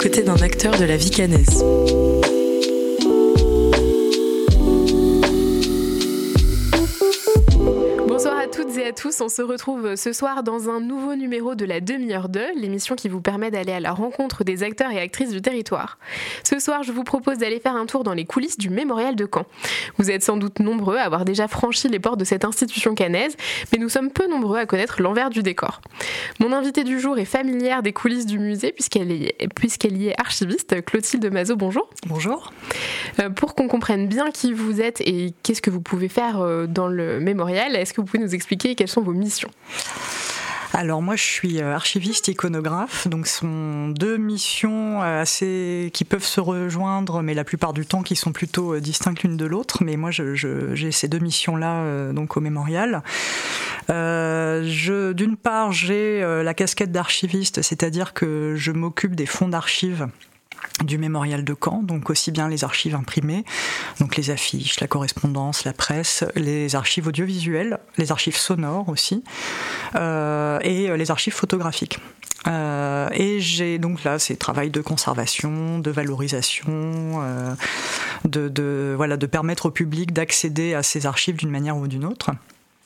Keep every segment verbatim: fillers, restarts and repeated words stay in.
côtés d'un acteur de la vie caennaise. Bonsoir à toutes et à tous, on se retrouve ce soir dans un nouveau numéro de la demi-heure de, l'émission qui vous permet d'aller à la rencontre des acteurs et actrices du territoire. Ce soir, je vous propose d'aller faire un tour dans les coulisses du Mémorial de Caen. Vous êtes sans doute nombreux à avoir déjà franchi les portes de cette institution caennaise, mais nous sommes peu nombreux à connaître l'envers du décor. Mon invitée du jour est familière des coulisses du musée puisqu'elle, est, puisqu'elle y est archiviste. Clotilde Mazot, bonjour. Bonjour. Euh, pour qu'on comprenne bien qui vous êtes et qu'est-ce que vous pouvez faire euh, dans le Mémorial, est-ce que vous pouvez nous expliquer quelles sont vos missions ? Alors moi je suis archiviste iconographe, donc ce sont deux missions assez qui peuvent se rejoindre, mais la plupart du temps qui sont plutôt distinctes l'une de l'autre. Mais moi je, je, j'ai ces deux missions-là euh, donc au Mémorial. Euh, je, d'une part j'ai euh, la casquette d'archiviste, c'est-à-dire que je m'occupe des fonds d'archives du Mémorial de Caen, donc aussi bien les archives imprimées, donc les affiches, la correspondance, la presse, les archives audiovisuelles, les archives sonores aussi, euh, et les archives photographiques. Euh, et j'ai donc là c'est travail de conservation, de valorisation, euh, de, de, voilà, de permettre au public d'accéder à ces archives d'une manière ou d'une autre.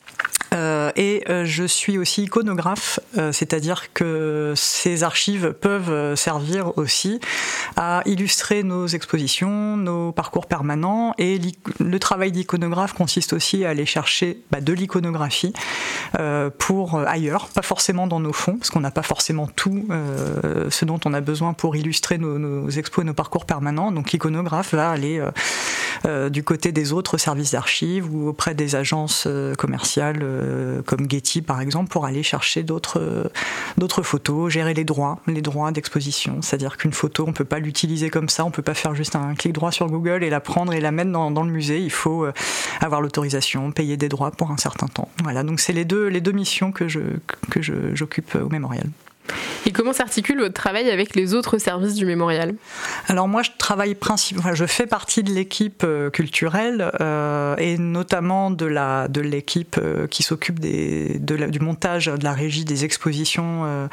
Euh, et euh, je suis aussi iconographe, euh, c'est-à-dire que ces archives peuvent servir aussi à illustrer nos expositions, nos parcours permanents, et le travail d'iconographe consiste aussi à aller chercher bah, de l'iconographie euh, pour ailleurs, pas forcément dans nos fonds, parce qu'on n'a pas forcément tout euh, ce dont on a besoin pour illustrer nos, nos expos et nos parcours permanents. Donc l'iconographe va aller euh, euh, du côté des autres services d'archives ou auprès des agences euh, commerciales euh, comme Getty par exemple, pour aller chercher d'autres, d'autres photos, gérer les droits, les droits d'exposition. C'est-à-dire qu'une photo, on ne peut pas l'utiliser comme ça, on ne peut pas faire juste un clic droit sur Google et la prendre et la mettre dans, dans le musée. Il faut avoir l'autorisation, payer des droits pour un certain temps. Voilà, donc c'est les deux, les deux missions que, je, que je, j'occupe au Mémorial. Et comment s'articule votre travail avec les autres services du Mémorial ? Alors moi je travaille principalement, enfin, je fais partie de l'équipe euh, culturelle euh, et notamment de la de l'équipe euh, qui s'occupe des de la, du montage, de la régie des expositions, euh,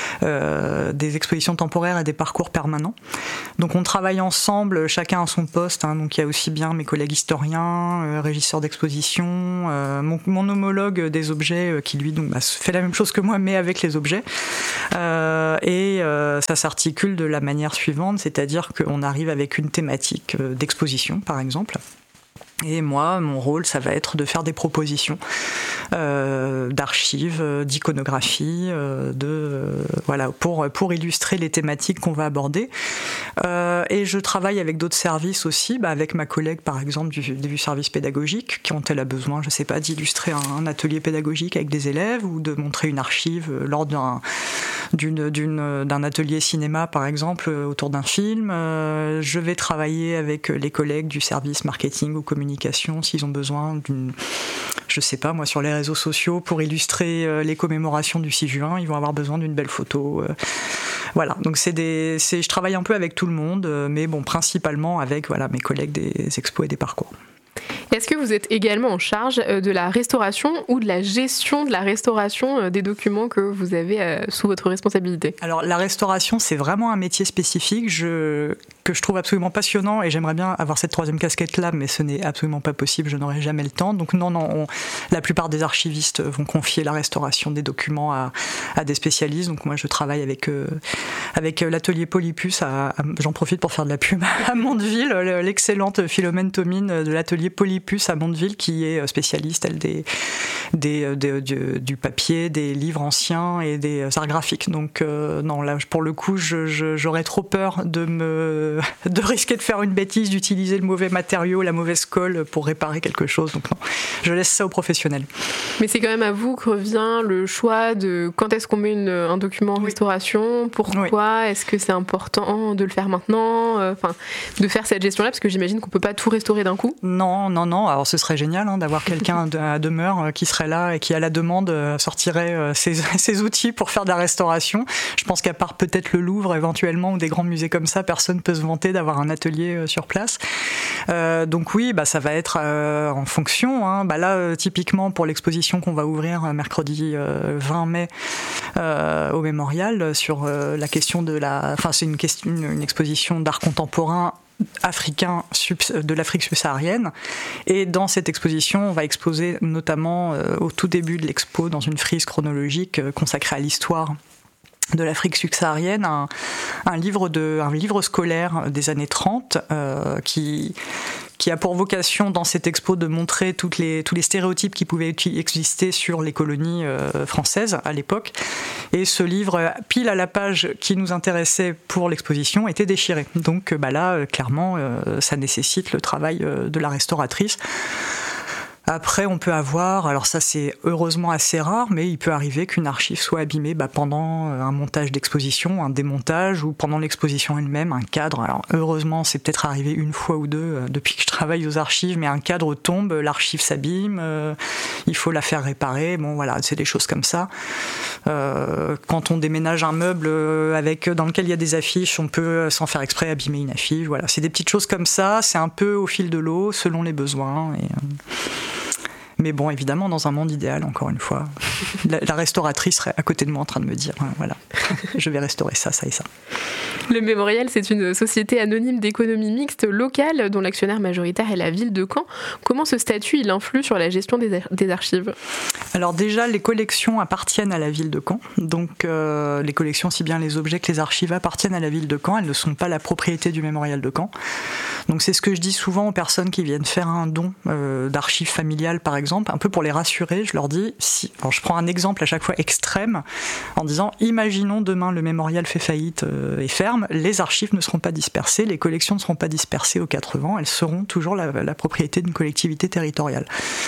euh, des expositions temporaires et des parcours permanents. Donc on travaille ensemble, chacun à son poste. Hein, donc il y a aussi bien mes collègues historiens, euh, régisseurs d'exposition, euh, mon, mon homologue des objets euh, qui lui donc bah, fait la même chose que moi mais avec les objets. Euh, et euh, ça s'articule de la manière suivante, c'est-à-dire qu'on arrive avec une thématique euh, d'exposition, par exemple. Et moi, mon rôle, ça va être de faire des propositions euh, d'archives, d'iconographie, euh, de euh, voilà, pour pour illustrer les thématiques qu'on va aborder. Euh, et je travaille avec d'autres services aussi, bah avec ma collègue par exemple du, du service pédagogique, quand elle a besoin, je sais pas, d'illustrer un, un atelier pédagogique avec des élèves ou de montrer une archive lors d'un d'une d'une d'un atelier cinéma par exemple autour d'un film. Euh, je vais travailler avec les collègues du service marketing ou communication s'ils ont besoin d'une, je sais pas moi, sur les réseaux sociaux pour illustrer les commémorations du six juin, ils vont avoir besoin d'une belle photo. Voilà, donc c'est des, c'est, je travaille un peu avec tout le monde, mais bon, principalement avec voilà mes collègues des expos et des parcours. Est-ce que vous êtes également en charge de la restauration ou de la gestion de la restauration des documents que vous avez sous votre responsabilité ? Alors la restauration, c'est vraiment un métier spécifique je, que je trouve absolument passionnant et j'aimerais bien avoir cette troisième casquette-là, mais ce n'est absolument pas possible, je n'aurai jamais le temps. Donc non, non, on, la plupart des archivistes vont confier la restauration des documents à, à des spécialistes. Donc moi je travaille avec, euh, avec l'atelier Polypus, à, à, j'en profite pour faire de la pub, à Mondeville, l'excellente Philomène Thomine de l'atelier Polypus à Mondeville, qui est spécialiste elle, des, des, des, du, du papier, des livres anciens et des arts graphiques. Donc euh, non, là pour le coup, je, je, j'aurais trop peur de me de risquer de faire une bêtise, d'utiliser le mauvais matériau, la mauvaise colle pour réparer quelque chose. Donc non, je laisse ça aux professionnels. Mais c'est quand même à vous que revient le choix de quand est-ce qu'on met une, un document en oui. restauration, pourquoi, oui. Est-ce que c'est important de le faire maintenant, euh, enfin de faire cette gestion-là, parce que j'imagine qu'on peut pas tout restaurer d'un coup. Non, non, non. Alors ce serait génial hein, d'avoir quelqu'un à demeure qui serait serait là et qui, à la demande, sortirait ses, ses outils pour faire de la restauration. Je pense qu'à part peut-être le Louvre, éventuellement, ou des grands musées comme ça, personne peut se vanter d'avoir un atelier sur place. Euh, donc oui, bah, ça va être euh, en fonction. Hein. Bah, là, euh, typiquement, pour l'exposition qu'on va ouvrir euh, mercredi euh, vingt mai euh, au Mémorial, sur euh, la question de la... Enfin, c'est une, question, une, une exposition d'art contemporain africain de l'Afrique subsaharienne, et dans cette exposition on va exposer notamment euh, au tout début de l'expo, dans une frise chronologique euh, consacrée à l'histoire de l'Afrique subsaharienne, un, un, livre de, un livre scolaire des années trente euh, qui, qui a pour vocation dans cette expo de montrer toutes les, tous les stéréotypes qui pouvaient exister sur les colonies euh, françaises à l'époque. Et ce livre, pile à la page qui nous intéressait pour l'exposition, était déchiré. Donc bah là, clairement, euh, ça nécessite le travail euh, de la restauratrice. Après, on peut avoir, alors ça c'est heureusement assez rare, mais il peut arriver qu'une archive soit abîmée bah, pendant un montage d'exposition, un démontage, ou pendant l'exposition elle-même, un cadre. Alors heureusement, c'est peut-être arrivé une fois ou deux euh, depuis que je travaille aux archives, mais un cadre tombe, l'archive s'abîme, euh, il faut la faire réparer. Bon voilà, c'est des choses comme ça. Euh, quand on déménage un meuble avec, dans lequel il y a des affiches, on peut sans faire exprès abîmer une affiche. Voilà, c'est des petites choses comme ça. C'est un peu au fil de l'eau, selon les besoins. Et, euh... Mais bon, évidemment, dans un monde idéal, encore une fois, la, la restauratrice serait à côté de moi en train de me dire, voilà, je vais restaurer ça, ça et ça. Le Mémorial, c'est une société anonyme d'économie mixte locale dont l'actionnaire majoritaire est la ville de Caen. Comment ce statut il influe sur la gestion des, des archives ? Alors déjà, les collections appartiennent à la ville de Caen. Donc euh, les collections, aussi bien les objets que les archives, appartiennent à la ville de Caen. Elles ne sont pas la propriété du Mémorial de Caen. Donc c'est ce que je dis souvent aux personnes qui viennent faire un don euh, d'archives familiales, par exemple, un peu pour les rassurer. Je leur dis, si, alors je prends un exemple à chaque fois extrême, en disant, imaginons demain le Mémorial fait faillite euh, et ferme, les archives ne seront pas dispersées, les collections ne seront pas dispersées aux quatre vents, elles seront toujours la, la propriété d'une collectivité territoriale.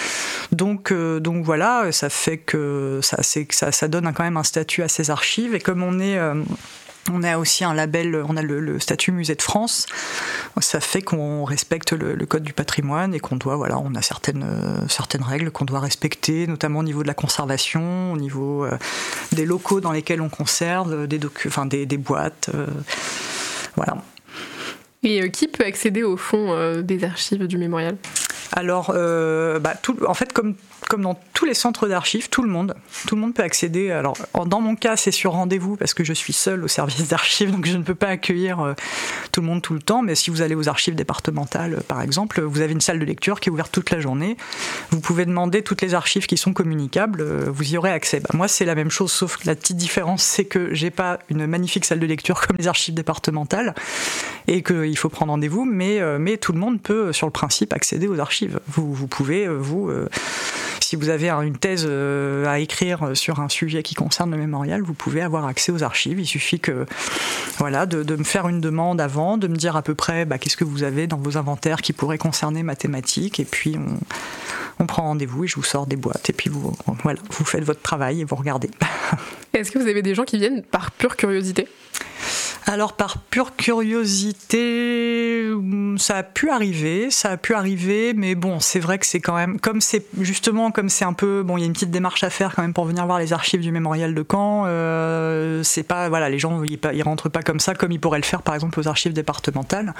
Donc, euh, donc voilà, ça fait que ça, c'est, ça, ça donne quand même un statut à ces archives, et comme on est... Euh, On a aussi un label, on a le, le statut Musée de France. Ça fait qu'on respecte le, le code du patrimoine et qu'on doit, voilà, on a certaines euh, certaines règles qu'on doit respecter, notamment au niveau de la conservation, au niveau euh, des locaux dans lesquels on conserve, des docu, enfin des, des boîtes, euh, voilà. Et euh, qui peut accéder au fond euh, des archives du Mémorial ? Alors, euh, bah, tout, en fait, comme, comme dans tous les centres d'archives, tout le monde, tout le monde peut accéder. Alors, dans mon cas, c'est sur rendez-vous parce que je suis seule au service d'archives, donc je ne peux pas accueillir euh, tout le monde tout le temps. Mais si vous allez aux archives départementales, par exemple, vous avez une salle de lecture qui est ouverte toute la journée. Vous pouvez demander toutes les archives qui sont communicables, euh, vous y aurez accès. Bah, moi, c'est la même chose, sauf que la petite différence, c'est que j'ai pas une magnifique salle de lecture comme les archives départementales et qu'il faut prendre rendez-vous. Mais, euh, mais tout le monde peut, sur le principe, accéder aux archives. Vous, vous pouvez, vous, euh, si vous avez une thèse euh, à écrire sur un sujet qui concerne le Mémorial, vous pouvez avoir accès aux archives. Il suffit que, voilà, de, de me faire une demande avant, de me dire à peu près bah, qu'est-ce que vous avez dans vos inventaires qui pourrait concerner ma thématique, et puis on, on prend rendez-vous et je vous sors des boîtes, et puis vous, voilà, vous faites votre travail et vous regardez. Est-ce que vous avez des gens qui viennent par pure curiosité ? Alors par pure curiosité, ça a pu arriver, ça a pu arriver, mais bon, c'est vrai que c'est quand même, comme c'est justement, comme c'est un peu, bon, il y a une petite démarche à faire quand même pour venir voir les archives du Mémorial de Caen. Euh, c'est pas, voilà, les gens ils, ils rentrent pas comme ça, comme ils pourraient le faire par exemple aux archives départementales.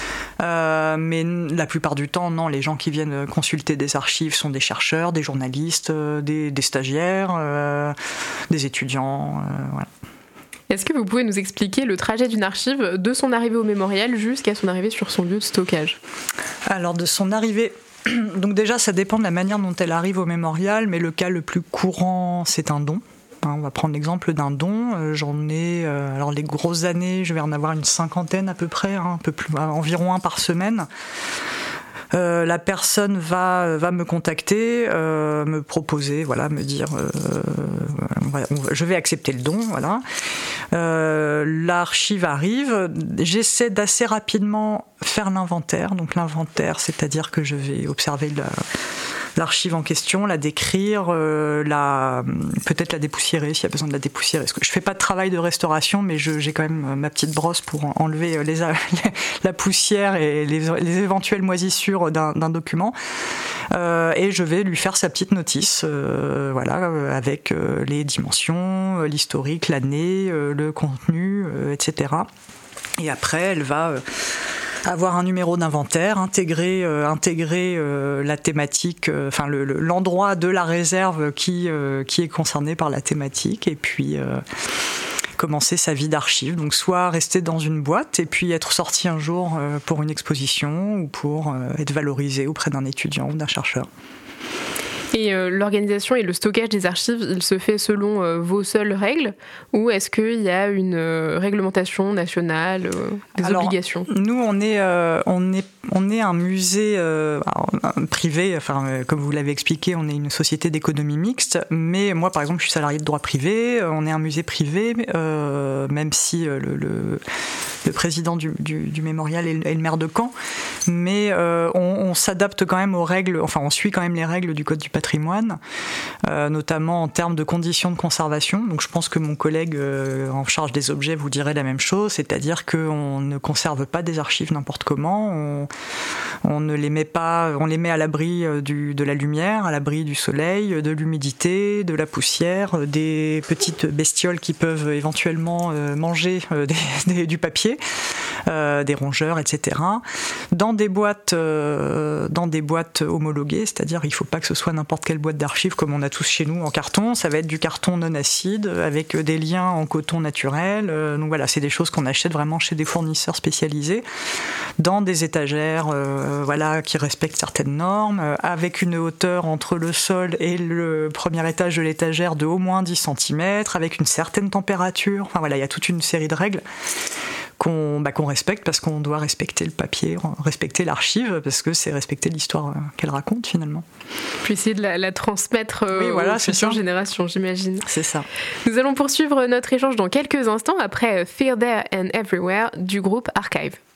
Euh, mais la plupart du temps, non, les gens qui viennent consulter des archives sont des chercheurs, des journalistes, euh, des, des stagiaires, euh, des étudiants, euh, voilà. Est-ce que vous pouvez nous expliquer le trajet d'une archive de son arrivée au Mémorial jusqu'à son arrivée sur son lieu de stockage ? Alors de son arrivée, donc déjà ça dépend de la manière dont elle arrive au Mémorial, mais le cas le plus courant c'est un don. Hein, on va prendre l'exemple d'un don. Euh, j'en ai, euh, alors les grosses années, je vais en avoir une cinquantaine à peu près, hein, un peu plus, environ un par semaine. Euh, la personne va va me contacter, euh, me proposer, voilà, me dire, euh, voilà, je vais accepter le don, voilà. Euh, l'archive arrive, j'essaie d'assez rapidement faire l'inventaire. Donc l'inventaire, c'est-à-dire que je vais observer la, l'archive en question, la décrire, euh, la, peut-être la dépoussiérer s'il y a besoin de la dépoussiérer. Parce que je fais pas de travail de restauration, mais je, j'ai quand même ma petite brosse pour enlever les, la poussière et les, les éventuelles moisissures d'un, d'un document. Euh, et je vais lui faire sa petite notice, euh, voilà, avec euh, les dimensions, l'historique, l'année, euh, le contenu, euh, et cetera. Et après, elle va euh, avoir un numéro d'inventaire, intégrer, euh, intégrer euh, la thématique, euh, enfin le, le, l'endroit de la réserve qui, euh, qui est concerné par la thématique, et puis euh, commencer sa vie d'archive. Donc soit rester dans une boîte et puis être sorti un jour euh, pour une exposition ou pour euh, être valorisé auprès d'un étudiant ou d'un chercheur. Et euh, l'organisation et le stockage des archives, il se fait selon euh, vos seules règles, ou est-ce qu'il y a une euh, réglementation nationale, euh, des Alors, obligations ? Nous, on est, euh, on est, on est un musée euh, privé, enfin, euh, comme vous l'avez expliqué, on est une société d'économie mixte, mais moi, par exemple, je suis salarié de droit privé, on est un musée privé, euh, même si euh, le, le, le président du, du, du mémorial est le, est le maire de Caen, mais euh, on, on s'adapte quand même aux règles, enfin, on suit quand même les règles du Code du patrimoine, euh, notamment en termes de conditions de conservation. Donc je pense que mon collègue euh, en charge des objets vous dirait la même chose, c'est-à-dire qu'on ne conserve pas des archives n'importe comment, on, on ne les met pas, on les met à l'abri du, de la lumière, à l'abri du soleil, de l'humidité, de la poussière, des petites bestioles qui peuvent éventuellement euh, manger euh, des, des, du papier, euh, des rongeurs, et cetera. Dans des boîtes, euh, dans des boîtes homologuées, c'est-à-dire il ne faut pas que ce soit n'importe quelle boîte d'archives comme on a tous chez nous en carton, ça va être du carton non acide avec des liens en coton naturel. Donc voilà, c'est des choses qu'on achète vraiment chez des fournisseurs spécialisés, dans des étagères euh, voilà, qui respectent certaines normes, avec une hauteur entre le sol et le premier étage de l'étagère de au moins dix centimètres, avec une certaine température. Enfin voilà, il y a toute une série de règles qu'on, bah, qu'on respecte parce qu'on doit respecter le papier, respecter l'archive, parce que c'est respecter l'histoire qu'elle raconte finalement. Puis essayer de la, la transmettre euh, oui, voilà, aux futures générations, j'imagine. C'est ça. Nous allons poursuivre notre échange dans quelques instants après Fear There and Everywhere du groupe Archive.